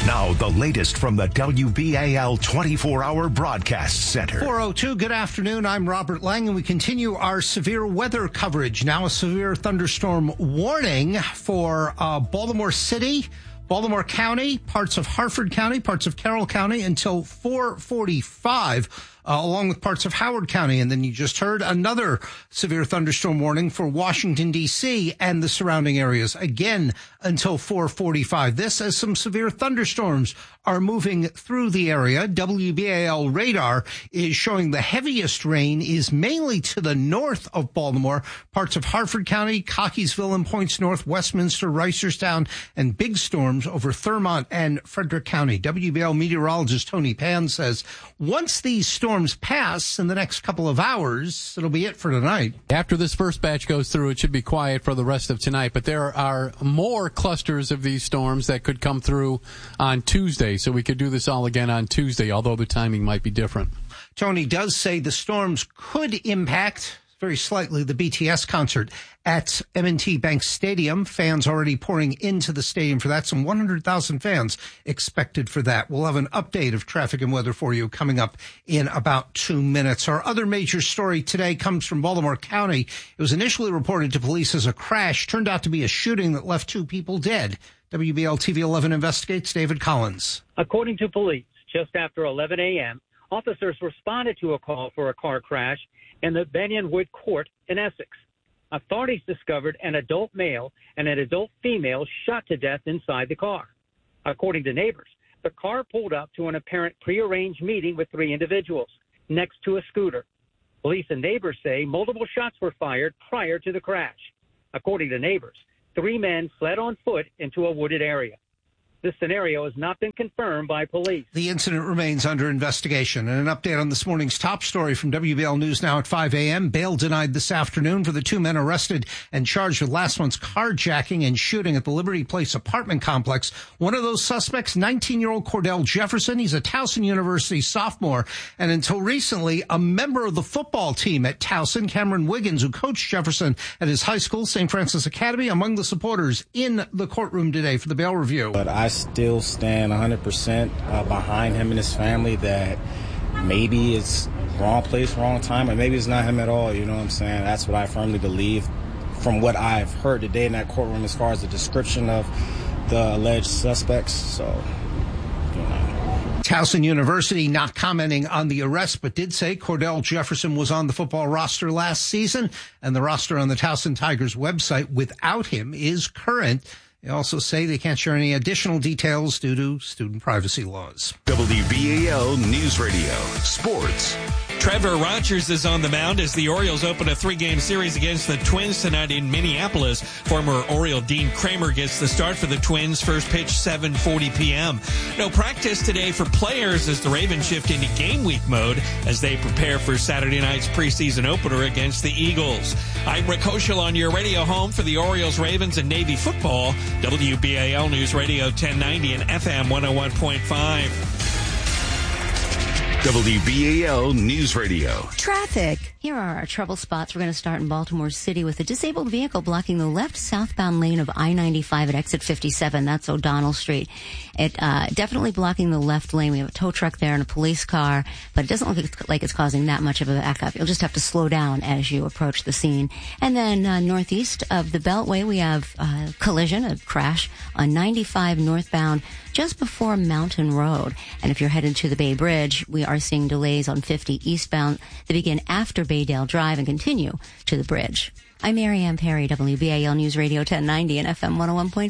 Now, the latest from the WBAL 24-hour broadcast center. 4:02, good afternoon. I'm Robert Lang, and we continue our severe weather coverage. Now a severe thunderstorm warning for Baltimore City, Baltimore County, parts of Harford County, parts of Carroll County until 4:45. Along with parts of Howard County. And then you just heard another severe thunderstorm warning for Washington, D.C. and the surrounding areas, again until 4:45. This as some severe thunderstorms are moving through the area. WBAL radar is showing the heaviest rain is mainly to the north of Baltimore, parts of Harford County, Cockeysville and Points North, Westminster, Reisterstown, and big storms over Thurmont and Frederick County. WBAL meteorologist Tony Pan says once these storms pass in the next couple of hours, it'll be it for tonight. After this first batch goes through, it should be quiet for the rest of tonight, but there are more clusters of these storms that could come through on Tuesday, so we could do this all again on Tuesday, although the timing might be different. Tony does say the storms could impact very slightly the BTS concert at M&T Bank Stadium. Fans already pouring into the stadium for that. Some 100,000 fans expected for that. We'll have an update of traffic and weather for you coming up in about 2 minutes. Our other major story today comes from Baltimore County. It was initially reported to police as a crash. Turned out to be a shooting that left 2 people dead. WBL TV 11 investigates. David Collins. According to police, just after 11 a.m., officers responded to a call for a car crash in the Benionwood Court in Essex. Authorities discovered an adult male and an adult female shot to death inside the car. According to neighbors, the car pulled up to an apparent prearranged meeting with 3 individuals next to a scooter. Police and neighbors say multiple shots were fired prior to the crash. According to neighbors, 3 men fled on foot into a wooded area. This scenario has not been confirmed by police. The incident remains under investigation. And an update on this morning's top story from WBL News now at 5 a.m. Bail denied this afternoon for the 2 men arrested and charged with last month's carjacking and shooting at the Liberty Place apartment complex. One of those suspects, 19-year-old Cordell Jefferson. He's a Towson University sophomore. And until recently, a member of the football team at Towson, Cameron Wiggins, who coached Jefferson at his high school, St. Francis Academy, among the supporters in the courtroom today for the bail review. But I still stand 100% behind him and his family that maybe it's wrong place, wrong time, or maybe it's not him at all, you know what I'm saying? That's what I firmly believe from what I've heard today in that courtroom as far as the description of the alleged suspects, so, you know. Towson University not commenting on the arrest, but did say Cordell Jefferson was on the football roster last season, and the roster on the Towson Tigers website without him is current. They also say they can't share any additional details due to student privacy laws. WBAL News Radio Sports. Trevor Rogers is on the mound as the Orioles open a 3-game series against the Twins tonight in Minneapolis. Former Oriole Dean Kramer gets the start for the Twins. First pitch 7:40 p.m. No practice today for players as the Ravens shift into game week mode as they prepare for Saturday night's preseason opener against the Eagles. I'm Rick Hoschel on your radio home for the Orioles, Ravens, and Navy football. WBAL News Radio 1090 and FM 101.5. WBAL News Radio. Traffic. Here are our trouble spots. We're going to start in Baltimore City with a disabled vehicle blocking the left southbound lane of I-95 at exit 57. That's O'Donnell Street. It definitely blocking the left lane. We have a tow truck there and a police car, but it doesn't look like it's causing that much of a backup. You'll just have to slow down as you approach the scene. And then northeast of the Beltway, we have a collision, a crash on 95 northbound just before Mountain Road. And if you're headed to the Bay Bridge, we are seeing delays on 50 eastbound that begin after Baydale Drive and continue to the bridge. I'm Mary Ann Perry, WBAL News Radio 1090 and FM 101.5.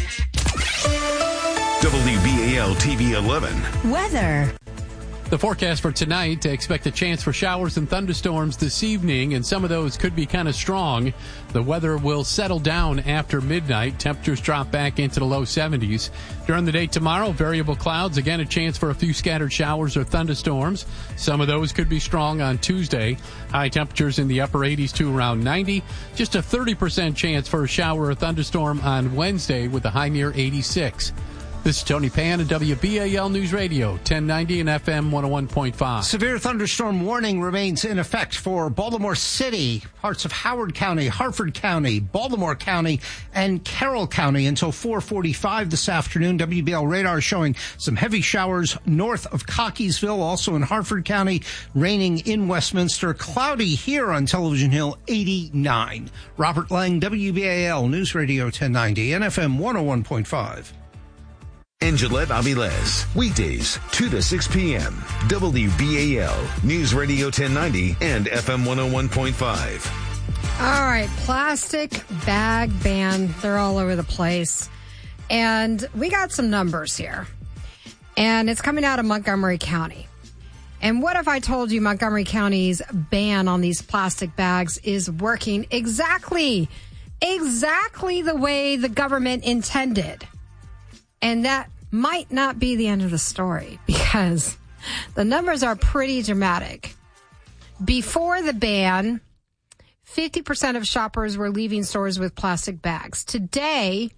WBAL TV 11. Weather. The forecast for tonight, expect a chance for showers and thunderstorms this evening, and some of those could be kind of strong. The weather will settle down after midnight. Temperatures drop back into the low 70s. During the day tomorrow, variable clouds. Again, a chance for a few scattered showers or thunderstorms. Some of those could be strong on Tuesday. High temperatures in the upper 80s to around 90. Just a 30% chance for a shower or thunderstorm on Wednesday with a high near 86. This is Tony Pan at WBAL News Radio, 1090 and FM 101.5. Severe thunderstorm warning remains in effect for Baltimore City, parts of Howard County, Harford County, Baltimore County, and Carroll County until 4:45 this afternoon. WBL radar showing some heavy showers north of Cockeysville, also in Harford County, raining in Westminster. Cloudy here on Television Hill, 89. Robert Lang, WBAL News Radio 1090 and FM 101.5. In Gillette Aviles, weekdays 2 to 6 p.m. WBAL News Radio 1090 and FM 101.5. All right, plastic bag ban. They're all over the place. And we got some numbers here. And it's coming out of Montgomery County. And what if I told you Montgomery County's ban on these plastic bags is working exactly the way the government intended? And that might not be the end of the story, because the numbers are pretty dramatic. Before the ban, 50% of shoppers were leaving stores with plastic bags. Today,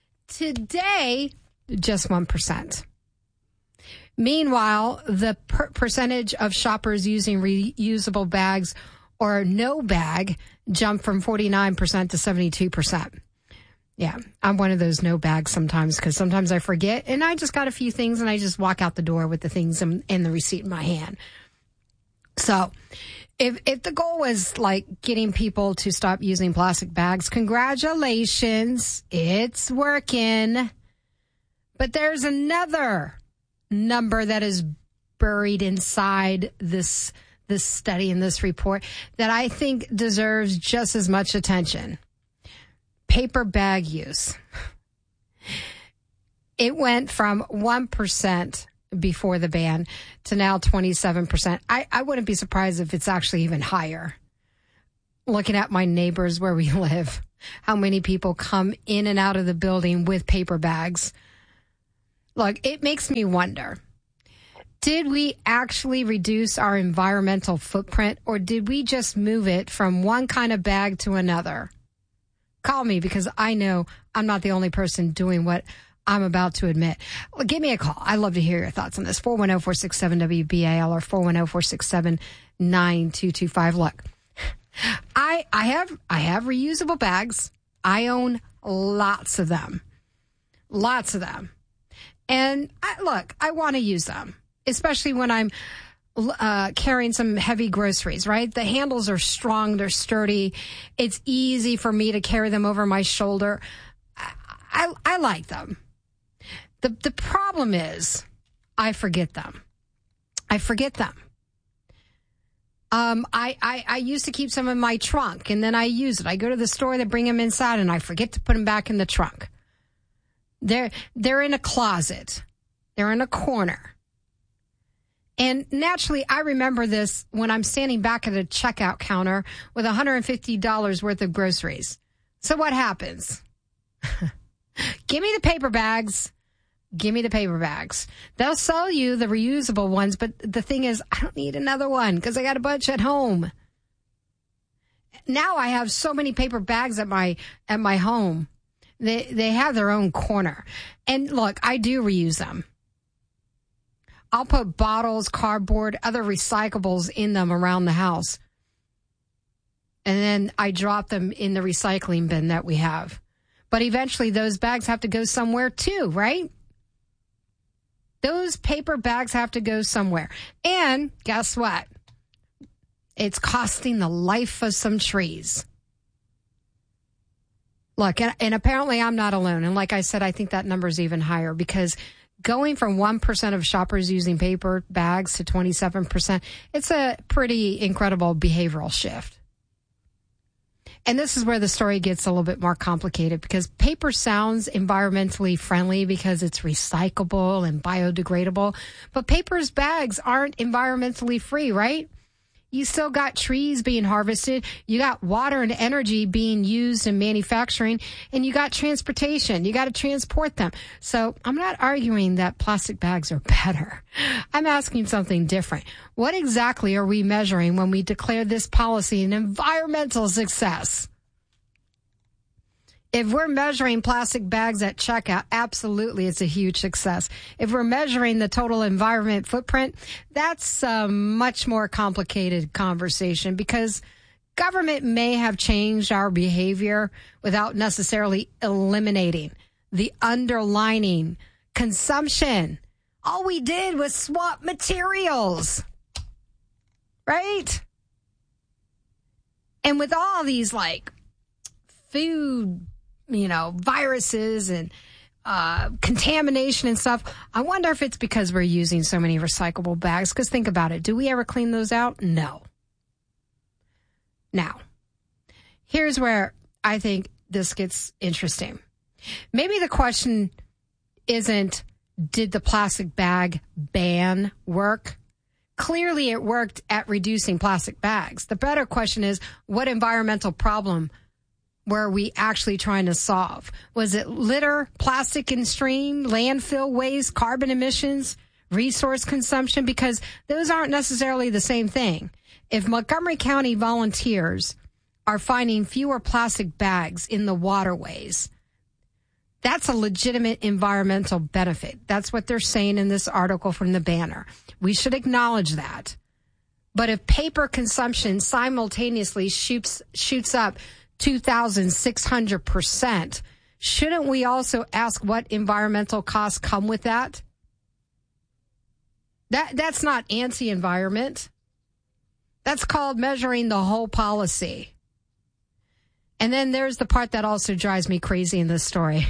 just 1%. Meanwhile, the percentage of shoppers using reusable bags or no bag jumped from 49% to 72%. Yeah, I'm one of those no bags sometimes, because sometimes I forget and I just got a few things and I just walk out the door with the things and the receipt in my hand. So if the goal was like getting people to stop using plastic bags, congratulations, it's working. But there's another number that is buried inside this study and this report that I think deserves just as much attention. Paper bag use. It went from 1% before the ban to now 27%. I wouldn't be surprised if it's actually even higher. Looking at my neighbors where we live, how many people come in and out of the building with paper bags. Look, it makes me wonder, did we actually reduce our environmental footprint, or did we just move it from one kind of bag to another? Call me, because I know I'm not the only person doing what I'm about to admit. Well, give me a call. I'd love to hear your thoughts on this. 410-467-WBAL or 410-467-9225. Look, I have reusable bags. I own lots of them. Lots of them. And I want to use them, especially when I'm carrying some heavy groceries, right? The handles are strong. They're sturdy. It's easy for me to carry them over my shoulder. I like them. The problem is I forget them. I used to keep some in my trunk, and then I use it. I go to the store, they bring them inside, and I forget to put them back in the trunk. They're in a closet. They're in a corner. And naturally, I remember this when I'm standing back at a checkout counter with $150 worth of groceries. So what happens? Give me the paper bags. They'll sell you the reusable ones, but the thing is, I don't need another one because I got a bunch at home. Now I have so many paper bags at my home. They have their own corner. And look, I do reuse them. I'll put bottles, cardboard, other recyclables in them around the house. And then I drop them in the recycling bin that we have. But eventually those bags have to go somewhere too, right? Those paper bags have to go somewhere. And guess what? It's costing the life of some trees. Look, and apparently I'm not alone. And like I said, I think that number is even higher, because going from 1% of shoppers using paper bags to 27%, it's a pretty incredible behavioral shift. And this is where the story gets a little bit more complicated, because paper sounds environmentally friendly because it's recyclable and biodegradable. But paper's bags aren't environmentally free, right? You still got trees being harvested. You got water and energy being used in manufacturing, and you got transportation. You got to transport them. So I'm not arguing that plastic bags are better. I'm asking something different. What exactly are we measuring when we declare this policy an environmental success? If we're measuring plastic bags at checkout, absolutely, it's a huge success. If we're measuring the total environment footprint, that's a much more complicated conversation because government may have changed our behavior without necessarily eliminating the underlining consumption. All we did was swap materials, right? And with all these like food, viruses and contamination and stuff, I wonder if it's because we're using so many recyclable bags. Because think about it. Do we ever clean those out? No. Now, here's where I think this gets interesting. Maybe the question isn't, did the plastic bag ban work? Clearly, it worked at reducing plastic bags. The better question is, what environmental problem were we actually trying to solve? Was it litter, plastic in stream, landfill waste, carbon emissions, resource consumption? Because those aren't necessarily the same thing. If Montgomery County volunteers are finding fewer plastic bags in the waterways, that's a legitimate environmental benefit. That's what they're saying in this article from the Banner. We should acknowledge that. But if paper consumption simultaneously shoots up 2,600%, shouldn't we also ask what environmental costs come with that? That's not anti-environment. That's called measuring the whole policy. And then there's the part that also drives me crazy in this story.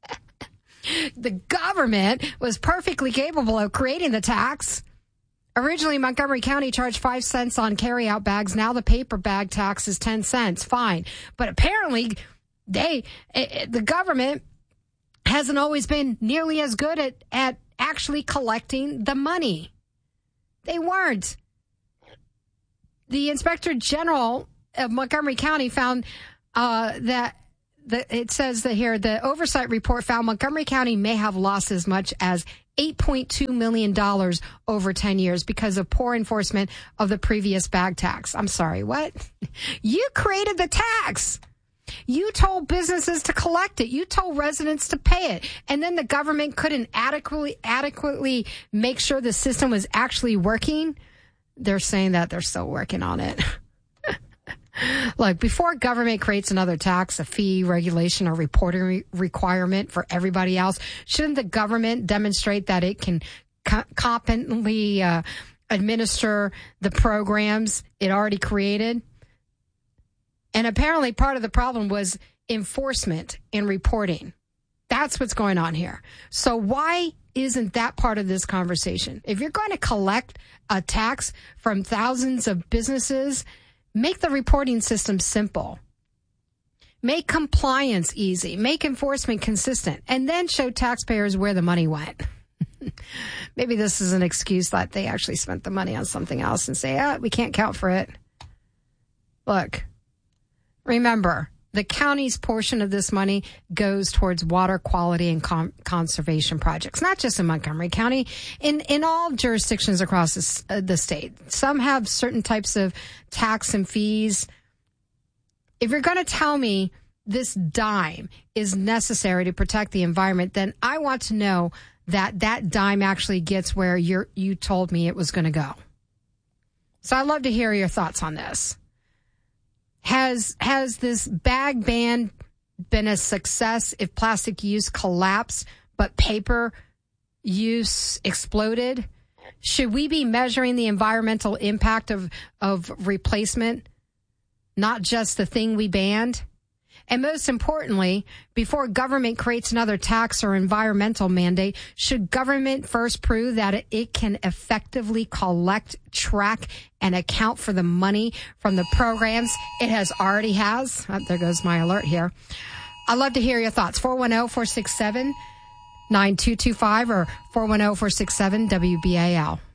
The government was perfectly capable of creating the tax. Originally, Montgomery County charged 5 cents on carryout bags. Now the paper bag tax is 10 cents. Fine. But apparently, the government hasn't always been nearly as good at actually collecting the money. They weren't. The Inspector General of Montgomery County found that it says that here, the oversight report found Montgomery County may have lost as much as $8.2 million over 10 years because of poor enforcement of the previous bag tax. I'm sorry, what? You created the tax. You told businesses to collect it. You told residents to pay it. And then the government couldn't adequately make sure the system was actually working. They're saying that they're still working on it. Look, before government creates another tax, a fee, regulation, or reporting requirement for everybody else, shouldn't the government demonstrate that it can competently administer the programs it already created? And apparently part of the problem was enforcement and reporting. That's what's going on here. So why isn't that part of this conversation? If you're going to collect a tax from thousands of businesses, make the reporting system simple. Make compliance easy. Make enforcement consistent. And then show taxpayers where the money went. Maybe this is an excuse that they actually spent the money on something else and say, we can't count for it. Look, remember, the county's portion of this money goes towards water quality and conservation projects, not just in Montgomery County, in all jurisdictions across the state. Some have certain types of tax and fees. If you're going to tell me this dime is necessary to protect the environment, then I want to know that that dime actually gets where you told me it was going to go. So I'd love to hear your thoughts on this. Has this bag ban been a success if plastic use collapsed but paper use exploded? Should we be measuring the environmental impact of replacement, not just the thing we banned? And most importantly, before government creates another tax or environmental mandate, should government first prove that it can effectively collect, track, and account for the money from the programs it already has? Oh, there goes my alert here. I'd love to hear your thoughts. 410-467-9225 or 410-467-WBAL.